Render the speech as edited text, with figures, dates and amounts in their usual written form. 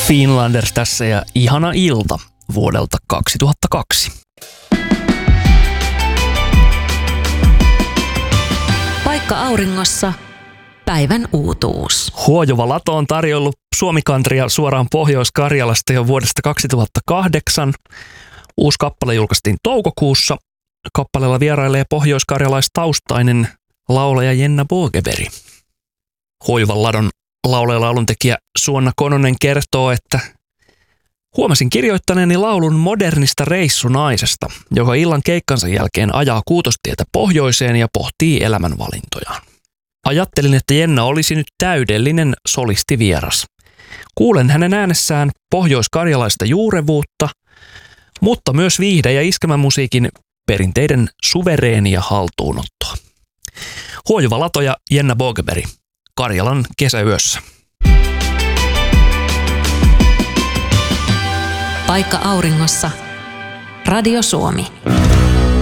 Finlanders tässä ja ihana ilta vuodelta 2002. Paikka auringossa. Päivän uutuus. Huojova Lato on tarjollut Suomi-kantria suoraan Pohjois-Karjalasta jo vuodesta 2008. Uusi kappale julkaistiin toukokuussa. Kappaleella vierailee pohjois-karjalaistaustainen laulaja Jenna Bogeveri. Huojovan Ladon laulaja lauluntekijä Suonna Kononen kertoo, että huomasin kirjoittaneeni laulun modernista reissunaisesta, joka illan keikkansa jälkeen ajaa Kuutostietä pohjoiseen ja pohtii elämänvalintojaan. Ajattelin, että Jenna olisi nyt täydellinen solistivieras. Kuulen hänen äänessään pohjois-karjalaista juurevuutta, mutta myös viihde- ja iskelmämusiikin perinteiden suvereenia haltuunottoa. Huojova Lato ja Jenna Bogeveri Karjalan kesäyössä. Paikka auringossa. Radio Suomi.